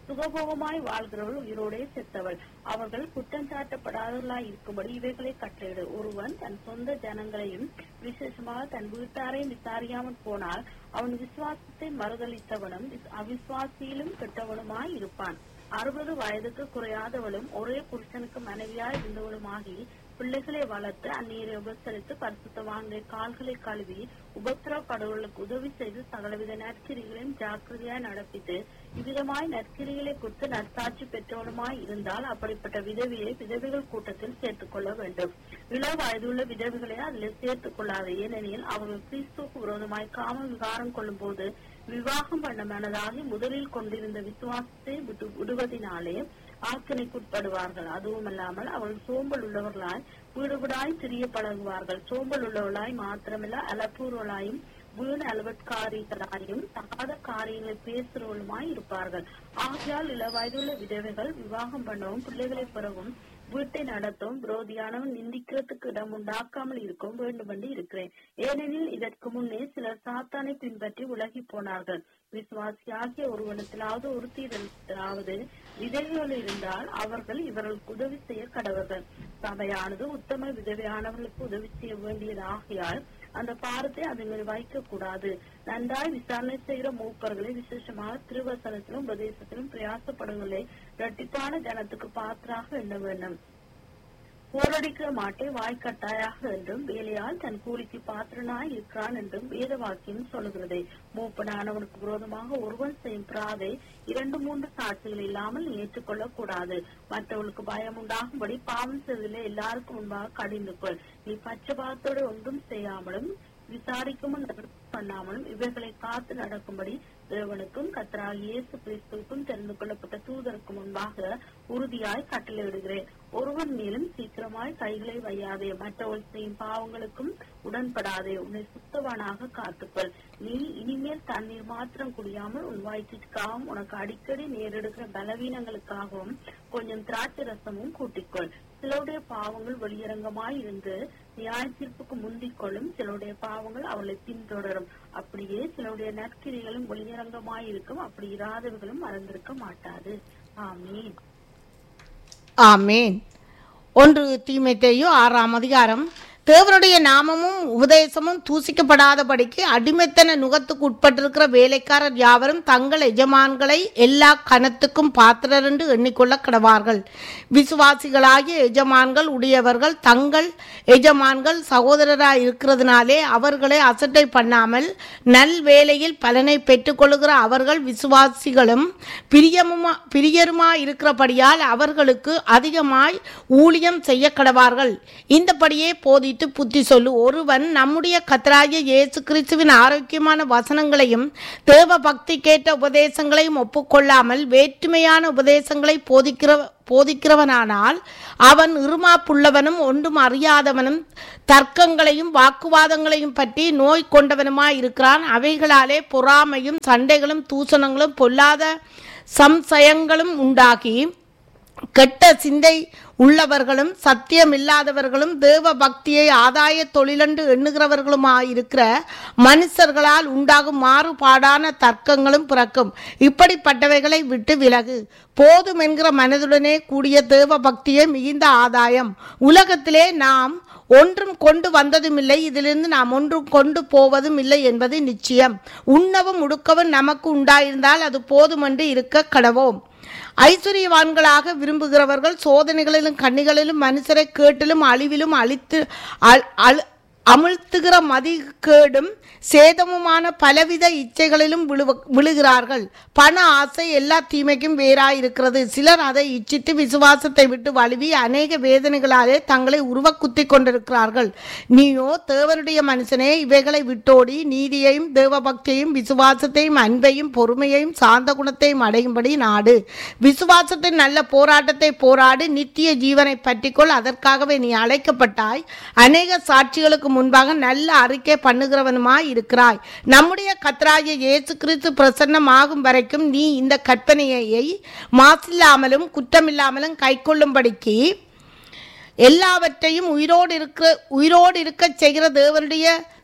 சுகபோகமாய் வாழ்கிறவள் உயிரோடே செத்தவள். அவர்கள் குற்றம் சாட்டப்படாதவர்களாய் இருக்கும்படி இவைகளை கட்டளையிடு. ஒருவன் தன் சொந்த ஜனங்களையும் விசேஷமாக தன் வீட்டாரையும் விசாரியாமல் போனால் அவன் விசுவாசத்தை மறுதளித்தவனும் அவிசுவாசியிலும் கெட்டவனுமாய் இருப்பான். அறுபது வயதுக்கு குறையாதவளும் ஒரே புருஷனுக்கு மனைவியாய் இருந்தவளுமாகி பிள்ளைகளை வளர்த்து அந்நீரை உபசரித்து பரிசுத்தவான்களை கால்களை கழுவி உபத்திரப்படுவர்களுக்கு உதவி செய்து சகலவித நற்கிரிகளையும் ஜாக்கிரதையாய் நடப்பித்து இவ்விதமாய் நற்கிரிகளை குறித்து நற்சாட்சி பெற்றவனுமாய் இருந்தால் அப்படிப்பட்ட விதவியை விதவிகள் கூட்டத்தில் சேர்த்துக் கொள்ள வேண்டும். இள வயதுள்ள விதவிகளை அதில் சேர்த்துக் கொள்ளாது. ஏனெனில் அவர்கள் கிறிஸ்துவுக்கு விரோதமாய் காம விகாரம் கொள்ளும் போது விவாகம் பண்ண மனதாகி முதலில் கொண்டிருந்த விசுவாசத்தை விட்டு விடுவதனாலே ஆக்கினைக்குட்படுவார்கள். அதுவும் அல்லாமல் அவர்கள் சோம்பல் உள்ளவர்களாய் வீடுபடாய் திரிய பழகுவார்கள். சோம்பல் உள்ளவர்களாய் மாத்திரமல்ல அலப்பூர்வலாயும் வீண் அலுவற்காரிகளாயும் தகாத காரியங்களை பேசுறவர்களுமாய் இருப்பார்கள். ஆகையால் இள வயதுள்ள விதவைகள் விவாகம் பண்ணவும் பிள்ளைகளை பெறவும் வீட்டை நடத்தும் விரோதியானவன் நிந்திக்கிறதுக்கு இடம் உண்டாக்காமல் இருக்கும் வேண்டுமென்று இருக்கிறேன். ஏனெனில் இதற்கு முன்னே சிலர் சாத்தானை பின்பற்றி உலகி போனார்கள். விசுவாசியாகிய ஒருவனத்திலாவது ஒருத்தியிடத்திலாவது விதவைகள் இருந்தால் அவர்கள் இவர்களுக்கு உதவி செய்ய கடவர்கள். சபையானது உத்தம விதவையானவர்களுக்கு உதவி செய்ய வேண்டியது ஆகையால் அந்த பாரத்தை அதன் மேல் வைக்க கூடாது. நன்றாய் விசாரணை செய்கிற மூப்பர்களை விசேஷமாக திருவசனத்திலும் உபதேசத்திலும் பிரயாசப்படுங்களை இரட்டிப்பான ஜனத்துக்கு பாத்திராக எண்ண வேண்டும். போரடிக்கிற மாட்டை வாய்க்கட்டாயாக என்றும் வேலையால் தன் கூலிக்கு பாத்திரனாய் இருக்கிறான் என்றும் வேத வாக்கியம் சொல்லுகிறதே. மூப்பனானவனுக்கு விரோதமாக ஒருவன் செய்யும் பிராதை இரண்டு மூன்று சாட்சிகள் இல்லாமல் ஏற்றுக்கொள்ளக் கூடாது. மற்றவர்களுக்கு பயம் உண்டாகும்படி பாவம் செய்வதிலே எல்லாருக்கும் முன்பாக கடிந்து கொள். நீ பட்சபாதத்தோடு ஒன்றும் செய்யாமலும் விசாரிக்கும் பண்ணாமலும் இவைகளை காத்து நடக்கும்படி தேவனுக்கும் கர்த்தராகிய இயேசு கிறிஸ்துவுக்கும் தெரிந்து கொள்ளப்பட்ட தூதருக்கு முன்பாக உறுதியாய் கட்டளையிடுகிறேன். ஒருவன் மேலும் சீக்கிரமாய் கைகளை வையாதே. மற்றவர்கள் செய்யும் பாவங்களுக்கும் உடன்படாதே. உன்னை சுத்தவானாக காத்துக்கொள். நீ இனிமேல் தண்ணீர் மாத்திரம் குடியாமல் உன் வயிற்றுக்காகவும் உனக்கு அடிக்கடி நேரிடுகிற பலவீனங்களுக்காகவும் கொஞ்சம் திராட்சை ரசமும் கூட்டிக்கொள். சிலருடைய பாவங்கள் வெளியரங்கமாய் இருந்து நியாய தீர்ப்புக்கு முந்திக் கொள்ளும். சிலருடைய பாவங்கள் அவளை பின்தொடரும். அப்படியே சிலருடைய நற்கிரிகளும் வெளியரங்கமாயிருக்கும். அப்படி இராதவர்களும் மறந்திருக்க மாட்டாது. ஆமீன். ஆமேன். ஒன்று தீமோத்தேயு ஆறாம் அதிகாரம். தேவனுடைய நாமமும் உபதேசமும் தூசிக்கப்படாதபடிக்கு அடிமைத்தன நுகத்துக்கு உட்பட்டிருக்கிற வேலைக்காரர் யாவரும் தங்கள் எஜமான்களை எல்லா கனத்துக்கும் பாத்திரர் என்று எண்ணிக்கொள்ள கடவார்கள். விசுவாசிகளாகிய எஜமான்கள் உடையவர்கள் தங்கள் எஜமான்கள் சகோதரராய் இருக்கிறதுனாலே அவர்களை அசட்டை பண்ணாமல் நல் வேலையில் பலனை பெற்றுக்கொள்ளுகிற அவர்கள் விசுவாசிகளும் பிரியமுமா பிரியருமா இருக்கிறபடியால் அவர்களுக்கு அதிகமாய் ஊழியம் செய்ய கடவார்கள். இந்தபடியே போதி புத்தி சொல்லு. ஒருவன் நம்முடைய கர்த்தராகிய இயேசு கிறிஸ்துவின் ஆரோக்கியமான வசனங்களையும் தேவ பக்தி கேட்ட உபதேசங்களையும் ஒப்புக்கொள்ளாமல் வேற்றுமையான உபதேசங்களை போதிக்கிற போதிக்கிறவனானால் அவன் இருமாப்புள்ளவனும் ஒன்றும் அறியாதவனும் தர்க்கங்களையும் வாக்குவாதங்களையும் பற்றி நோய் கொண்டவனுமாயிருக்கிறான். அவைகளாலே பொறாமையும் சண்டைகளும் தூசணங்களும் பொல்லாத சம்சயங்களும் உண்டாகி கெட்ட சிந்தை உள்ளவர்களும் சத்தியமில்லாதவர்களும் தேவ பக்தியை ஆதாய தொழிலென்று எண்ணுகிறவர்களுமாயிருக்கிற மனுஷர்களால் உண்டாகும் மாறுபாடான தர்க்கங்களும் பிறக்கும். இப்படிப்பட்டவைகளை விட்டு விலகு. போதும் என்கிற மனதுடனே கூடிய தேவ பக்தியே மிகுந்த ஆதாயம். உலகத்திலே நாம் ஒன்றும் கொண்டு வந்ததும் இல்லை, இதிலிருந்து நாம் ஒன்றும் கொண்டு போவதும் இல்லை என்பது நிச்சயம். உண்ணவும் உடுக்கவும் நமக்கு உண்டாயிருந்தால் அது போதுமென்று இருக்க கடவோம். ஐஸ்வர்யவான்களாக விரும்புகிறவர்கள் சோதனைகளிலும் கண்ணிகளிலும் மனுஷரை கேட்டிலும் அழிவிலும் அழித்து அமிழ்த்துகிற மதிகேடும் சேதமுமான பலவித இச்சைகளிலும் விழு விழுகிறார்கள். பண ஆசை எல்லா தீமைக்கும் வேறாயிருக்கிறது. சிலர் அதை இச்சித்து விசுவாசத்தை விட்டு வழுவி அநேக வேதனைகளாலே தங்களை உருவ குத்தி கொண்டிருக்கிறார்கள். நீயோ தேவனுடைய மனுஷனே, இவைகளை விட்டோடி நீதியையும் தேவபக்தியையும் விசுவாசத்தையும் அன்பையும் பொறுமையையும் சாந்த குணத்தையும் அடையும்படி நாடு. விசுவாசத்தின் நல்ல போராட்டத்தை போராடு. நித்திய ஜீவனை பற்றிக்கொள். அதற்காகவே நீ அழைக்கப்பட்டாய். அநேக சாட்சிகளுக்கு முன்பாக நல்ல அறிக்கை பண்ணுகிறவனுமாய் இருக்கிறாய். நம்முடைய கர்த்தராகிய இயேசு கிறிஸ்து பிரசன்னமாகும் வரைக்கும் நீ இந்த கற்பனையை மாசில்லாமலும் குற்றமில்லாமலும் கைக்கொள்ளும்படிக்கு எல்லாவற்றையும் உயிரோடு இருக்க உயிரோடு இருக்க செய்கிற தேவனுடைய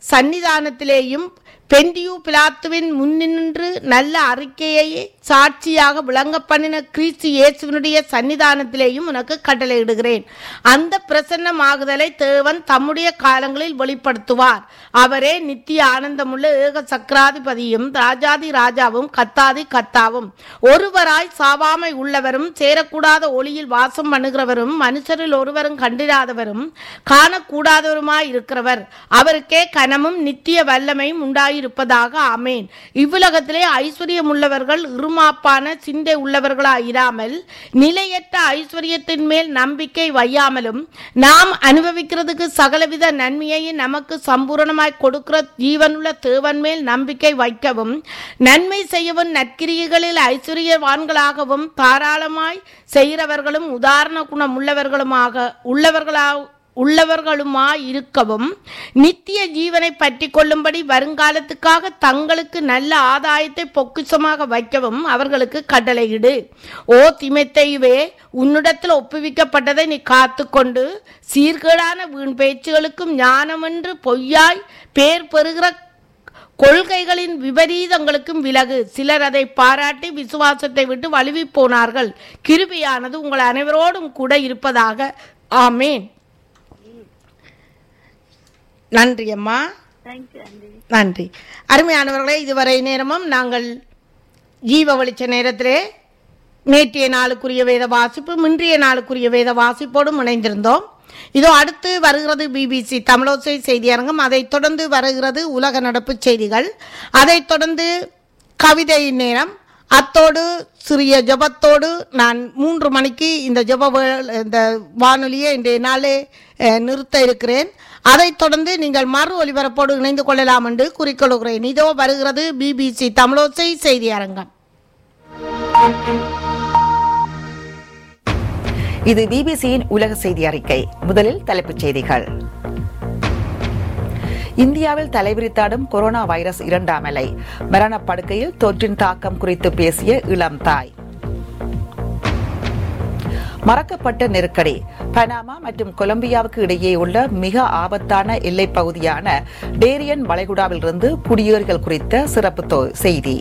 சன்னிதானத்திலேயும் பெண்டியூ பிலாத்துவின் முன்னின்று நல்ல அறிக்கையை சாட்சியாக விளங்க பண்ணின கிறிஸ்து இயேசுவினுடைய சன்னிதானத்திலேயும் உனக்கு கட்டளையிடுகிறேன். அந்த பிரசன்னமாகுதலை தேவன் தம்முடைய காலங்களில் வெளிப்படுத்துவார். அவரே நித்திய ஆனந்தமுள்ள ஏக சக்கராதிபதியும் ராஜாதி ராஜாவும் கத்தாதி கத்தாவும் ஒருவராய் சாவாமை உள்ளவரும் சேரக்கூடாத ஒளியில் வாசம் பண்ணுகிறவரும் மனுஷரில் ஒருவரும் கண்டிராதவரும் காணக்கூடாதவருமாய் இருக்கிறவர். அவருக்கே கனமும் நித்திய வல்லமையும் உண்டாயிருப்பதாக. ஆமேன். இவ்வுலகத்திலே ஐஸ்வர்யம் உள்ளவர்கள் இருமாப்பான சிந்தை உள்ளவர்களாயிராமல் நிலையற்ற ஐஸ்வர்யத்தின் மேல் நம்பிக்கை வையாமலும் நாம் அனுபவிக்கிறதுக்கு சகலவித நன்மையை நமக்கு சம்பூரணமாய் கொடுக்கிற ஜீவனுள்ள தேவன் மேல் நம்பிக்கை வைக்கவும் நன்மை செய்யவும் நற்கிரியைகளில் ஐஸ்வர்யவான்களாகவும் தாராளமாய் செய்கிறவர்களும் உதாரண குணம் உள்ளவர்களுமாக உள்ளவர்களாக உள்ளவர்களுமாய் இருக்கவும் நித்திய ஜீவனை பற்றி கொள்ளும்படி வருங்காலத்துக்காக தங்களுக்கு நல்ல ஆதாயத்தை பொக்கிஷமாக வைக்கவும் அவர்களுக்கு கட்டளையிடு. ஓ தீமோத்தேயுவே, உன்னிடத்தில் ஒப்புவிக்கப்பட்டதை நீ காத்து கொண்டு சீர்கேடான வீண் பேச்சுகளுக்கும் ஞானமென்று பொய்யாய் பேர் பெறுகிற கொள்கைகளின் விபரீதங்களுக்கும் விலகு. சிலர் அதை பாராட்டி விசுவாசத்தை விட்டு வழுவி போனார்கள். கிருபையானது உங்கள் அனைவரோடும் கூட இருப்பதாக. ஆமேன். நன்றி அம்மா, நன்றி. அருமையானவர்களே, இதுவரை நேரமும் நாங்கள் ஜீவ வெளிச்ச நேரத்திலே நேற்றைய நாளுக்குரிய வேத வாசிப்பு இன்றைய நாளுக்குரிய வேத வாசிப்போடும் இணைந்திருந்தோம். இதோ அடுத்து வருகிறது பிபிசி தமிழோசை செய்தி அரங்கம். அதைத் தொடர்ந்து வருகிறது உலக நடப்பு செய்திகள். அதைத் தொடர்ந்து கவிதை நேரம். அத்தோடு சிறிய ஜபத்தோடு நான் மூன்று மணிக்கு இந்த ஜப இந்த வானொலியை இன்றைய நாளே நிறுத்த இருக்கிறேன். அதைத் தொடர்ந்து நீங்கள் மறு ஒலிபரப்போடு இணைந்து கொள்ளலாம் என்று கூறிக்கொள்கிறேன். இதோ வருகிறது பிபிசி தமிழோசை செய்தி அரங்கம். இது பிபிசியின் உலக செய்தி அறிக்கை. முதலில் தலைப்புச் செய்திகள். இந்தியாவில் தலைவிரித்தாடும் கொரோனா வைரஸ் இரண்டாம் அலை. மரணப்படுக்கையில் தொற்றின் தாக்கம் குறித்து பேசிய இளம் தாய். மறக்கப்பட்ட நெருக்கடி. பனாமா மற்றும் கொலம்பியாவுக்கு இடையே உள்ள மிக ஆபத்தான எல்லைப் பகுதியான டேரியன் வளைகுடாவிலிருந்து குடியேறிகள் குறித்த சிறப்பு செய்தி.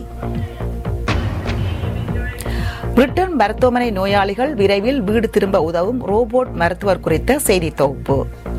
பிரிட்டன் மருத்துவமனை நோயாளிகள் விரைவில் வீடு திரும்ப உதவும் ரோபோட் மருத்துவர் குறித்த செய்தி தொகுப்பு.